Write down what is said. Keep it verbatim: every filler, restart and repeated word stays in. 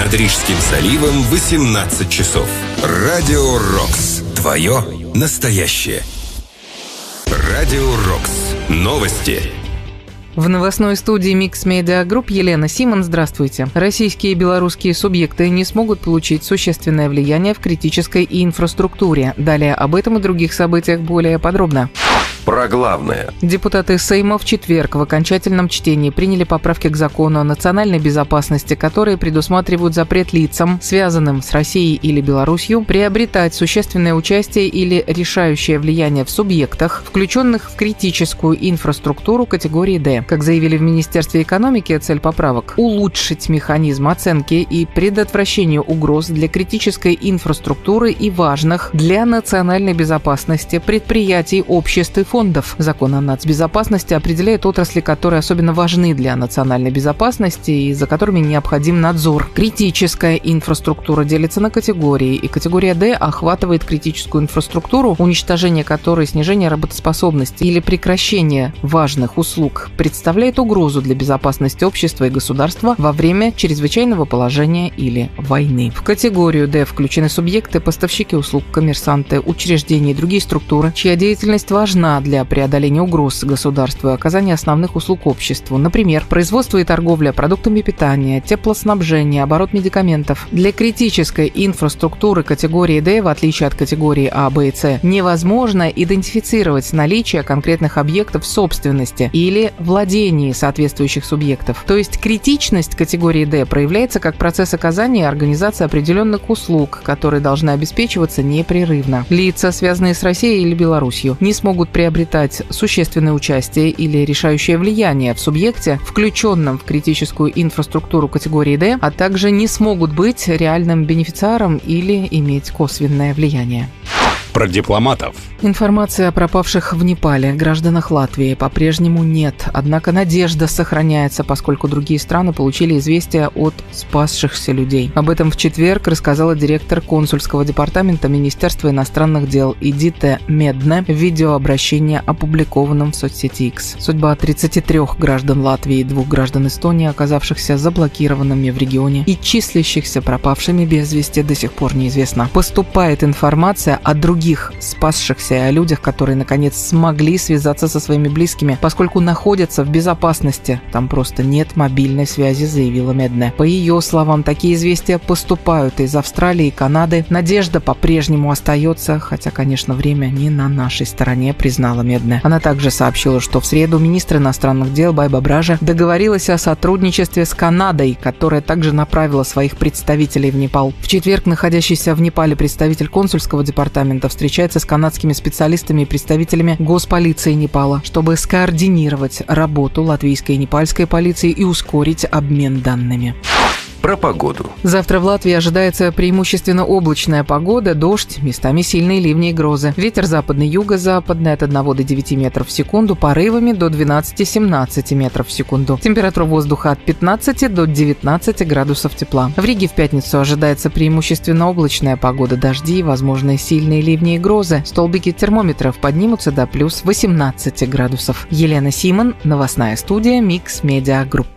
Над Рижским заливом восемнадцать часов. Радио Рокс. Твое настоящее. Радио Рокс. Новости. В новостной студии Mix Media Group Елена Симон. Здравствуйте. Российские и белорусские субъекты не смогут получить существенное влияние в критической инфраструктуре. Далее об этом и других событиях более подробно. Про главное. Депутаты Сейма в четверг в окончательном чтении приняли поправки к закону о национальной безопасности, которые предусматривают запрет лицам, связанным с Россией или Беларусью, приобретать существенное участие или решающее влияние в субъектах, включенных в критическую инфраструктуру категории Д. Как заявили в Министерстве экономики, цель поправок – улучшить механизм оценки и предотвращения угроз для критической инфраструктуры и важных для национальной безопасности предприятий, обществ и фондов. Закон о нацбезопасности определяет отрасли, которые особенно важны для национальной безопасности и за которыми необходим надзор. Критическая инфраструктура делится на категории, и категория Д охватывает критическую инфраструктуру, уничтожение которой, снижение работоспособности или прекращение важных услуг представляет угрозу для безопасности общества и государства во время чрезвычайного положения или войны. В категорию Д включены субъекты, поставщики услуг, коммерсанты, учреждения и другие структуры, чья деятельность важна для преодоления угроз государству и оказания основных услуг обществу, например, производство и торговля продуктами питания, теплоснабжение, оборот медикаментов. Для критической инфраструктуры категории Д, в отличие от категории А, Б и С, невозможно идентифицировать наличие конкретных объектов в собственности или владении соответствующих субъектов. То есть критичность категории Д проявляется как процесс оказания и организации определенных услуг, которые должны обеспечиваться непрерывно. Лица, связанные с Россией или Беларусью, не смогут приобретать существенное участие или решающее влияние в субъекте, включенном в критическую инфраструктуру категории Д, а также не смогут быть реальным бенефициаром или иметь косвенное влияние. Про дипломатов. Информации о пропавших в Непале гражданах Латвии по-прежнему нет, однако надежда сохраняется, поскольку другие страны получили известия от спасшихся людей. Об этом в четверг рассказала директор консульского департамента Министерства иностранных дел Эдита Медне в видеообращении, опубликованном в соцсети X. Судьба тридцати трёх граждан Латвии и двух граждан Эстонии, оказавшихся заблокированными в регионе и числящихся пропавшими без вести, до сих пор неизвестна. Поступает информация о других спасшихся и о людях, которые, наконец, смогли связаться со своими близкими, поскольку находятся в безопасности. Там просто нет мобильной связи, заявила Медне. По ее словам, такие известия поступают из Австралии и Канады. Надежда по-прежнему остается, хотя, конечно, время не на нашей стороне, признала Медне. Она также сообщила, что в среду министр иностранных дел Байба Бража договорилась о сотрудничестве с Канадой, которая также направила своих представителей в Непал. В четверг находящийся в Непале представитель консульского департамента встречается с канадскими специалистами и представителями госполиции Непала, чтобы скоординировать работу латвийской и непальской полиции и ускорить обмен данными. Про погоду. Завтра в Латвии ожидается преимущественно облачная погода, дождь, местами сильные ливни и грозы. Ветер западный, юго-западный от одного до девяти метров в секунду, порывами до двенадцати-семнадцати метров в секунду. Температура воздуха от пятнадцати до девятнадцати градусов тепла. В Риге в пятницу ожидается преимущественно облачная погода, дожди, возможные сильные ливни и грозы. Столбики термометров поднимутся до плюс восемнадцати градусов. Елена Симон, новостная студия Mix Media Group.